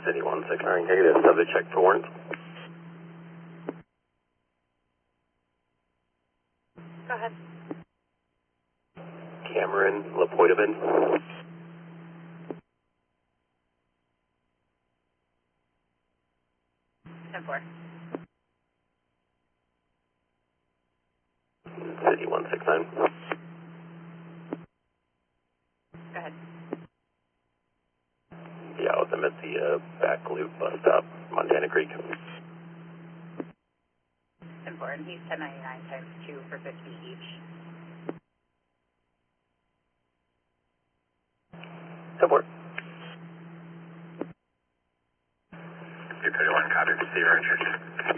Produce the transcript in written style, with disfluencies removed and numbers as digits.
City 169, can I get a subject check for warrants? Go ahead. Cameron Lapoitavin. 10-4. City 169. Go ahead. Yeah, I was at the back loop bus stop, Montana Creek. 10-4, and he's 1099 times 2 for 50 each. 10-4. 231, copy, receiver, Richard.